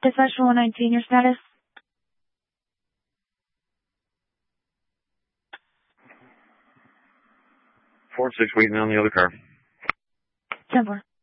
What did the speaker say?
Dispatch 119, your status? 4-6 waiting on the other car. 10-4.